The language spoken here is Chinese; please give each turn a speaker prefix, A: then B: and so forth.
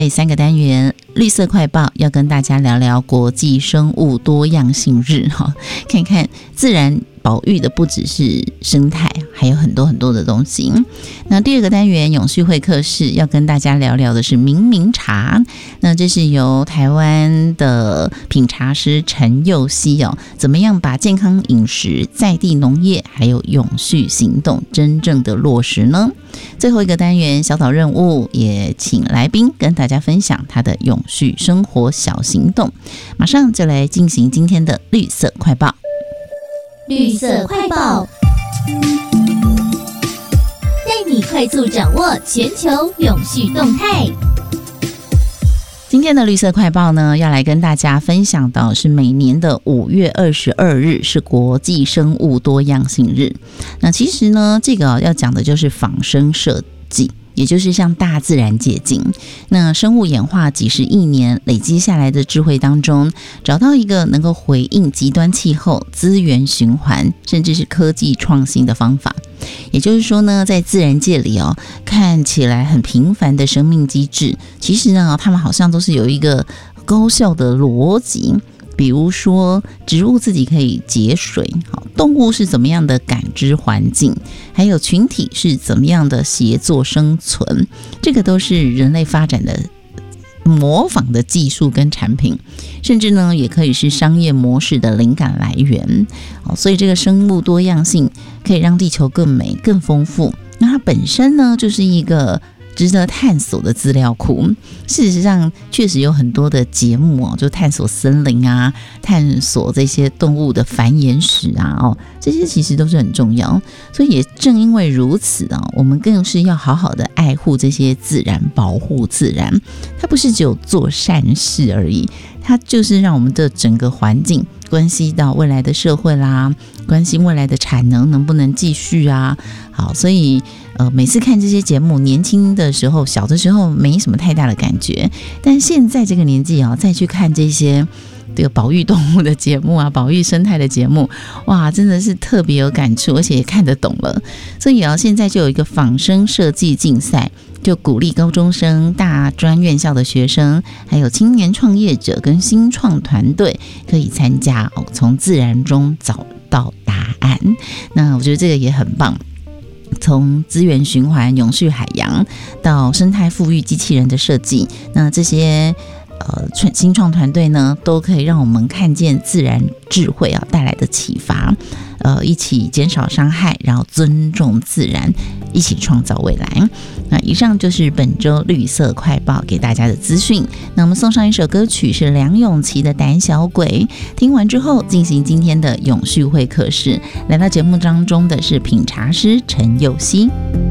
A: 第3个单元绿色快报要跟大家聊聊国际生物多样性日，看看自然保育的不只是生态，还有很多很多的东西。那第2个单元永续会客室要跟大家聊聊的是明茶，那这是由台湾的品茶师陈佑熙怎么样把健康饮食、在地农业还有永续行动真正的落实呢？最后一个单元小岛任务也请来宾跟大家分享他的永续生活小行动，马上就来进行今天的绿色快报。
B: 绿色快报，带你快速掌握全球永续动态。
A: 今天的绿色快报呢，要来跟大家分享到是每年的5月22日是国际生物多样性日。那其实呢，这个要讲的就是仿生设计，也就是向大自然接近。那生物演化几十亿年累积下来的智慧当中，找到一个能够回应极端气候、资源循环，甚至是科技创新的方法。也就是说呢，在自然界里看起来很平凡的生命机制，其实呢，它们好像都是有一个高效的逻辑。比如说植物自己可以节水，动物是怎么样的感知环境，还有群体是怎么样的协作生存，这个都是人类发展的模仿的技术跟产品，甚至呢也可以是商业模式的灵感来源。所以这个生物多样性可以让地球更美更丰富，那它本身呢就是一个值得探索的资料库。事实上确实有很多的节目就探索森林啊，探索这些动物的繁衍史啊，这些其实都是很重要。所以也正因为如此我们更是要好好的爱护这些自然，保护自然。它不是只有做善事而已，它就是让我们的整个环境关系到未来的社会啦，关心未来的产能不能继续啊。好，所以每次看这些节目，年轻的时候小的时候没什么太大的感觉，但现在这个年纪再去看这些这个保育动物的节目啊，保育生态的节目，哇，真的是特别有感触，而且也看得懂了。所以现在就有一个仿生设计竞赛，就鼓励高中生、大专院校的学生，还有青年创业者跟新创团队可以参加，从自然中找到答案。那我觉得这个也很棒。从资源循环、永续海洋到生态富裕机器人的设计，那这些新创团队呢，都可以让我们看见自然智慧带来的启发，一起减少伤害，然后尊重自然，一起创造未来。那以上就是本周绿色快报给大家的资讯。那我们送上一首歌曲是梁咏琪的《胆小鬼》，听完之后进行今天的永续会客室。来到节目当中的是品茶师陈佑熙。